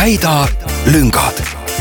täida lüngad.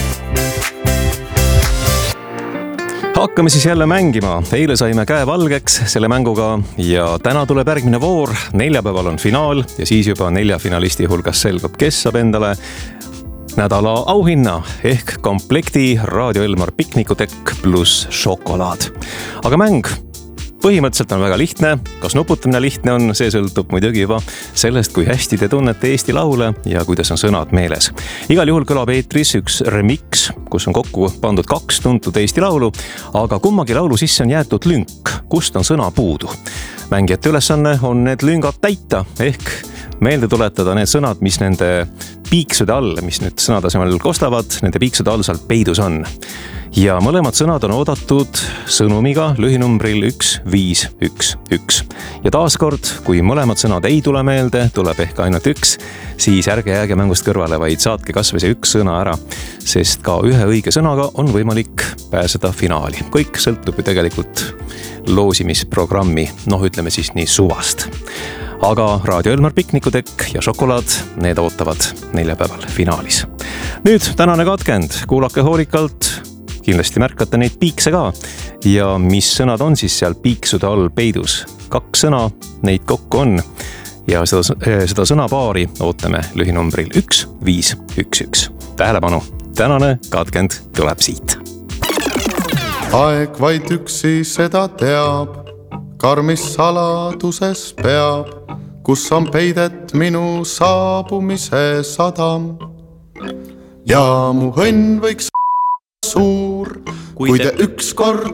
Hakkame siis jälle mängima. Eile saime käe valgeks selle mänguga ja täna tuleb järgmine voor. Neljapäeval on finaal ja siis juba 4 finalisti hulgas selgub, kes saab endale nädala auhinna ehk komplekti Raadio Elmar piknikutekk pluss šokolaad. Aga mäng põhimõtteliselt on väga lihtne. Kas nuputamine lihtne on, see sõltub muidugi juba sellest, kui hästi te tunnete Eesti laule ja kuidas on sõnad meeles. Igal juhul kõlab eetris üks remix, kus on kokku pandud 2 tuntud Eesti laulu, aga kummagi laulu sisse on jäetud lünk, kust on sõna puudu. Mängijate ülesanne on need lüngad täita ehk meelde tuletada need sõnad, mis nende piiksude all, mis nüüd sõnadasemel kostavad, nende piiksude all sealt peidus on. Ja mõlemad sõnad on oodatud sõnumiga lühinumbril 1511. Ja taaskord, kui mõlemad sõnad ei tule meelde, tuleb ehk ainult 1, siis ärge jääge mängust kõrvale, vaid saatke kas või see 1 sõna ära, sest ka ühe õige sõnaga on võimalik pääseda finaali. Kõik sõltub ju tegelikult loosimisprogrammi, ütleme siis nii suvast. Aga Raadio Elmar piknikutekk ja šokolaad, need ootavad neljapäeval finaalis. Nüüd tänane katkend, kuulake hoolikalt, kindlasti märkate neid piikse ka. Ja mis sõnad on siis seal piiksude all peidus? 2 sõna, neid kokku on. Ja seda sõnapaari ootame lühinumbril 1511. Tähelepanu, tänane katkend tuleb siit. Aeg vaid üksi seda teab, karmis saladuses peab, kus on peidet minu saabumise sadam. Ja mu õnn võiks suur, kui te ükskord